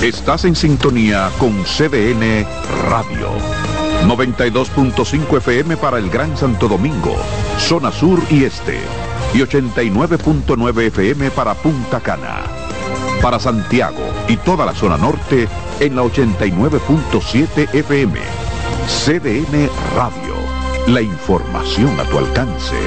Estás en sintonía con CDN Radio. 92.5 FM para el Gran Santo Domingo, zona sur y este. Y 89.9 FM para Punta Cana. Para Santiago y toda la zona norte en la 89.7 FM. CDN Radio. La información a tu alcance.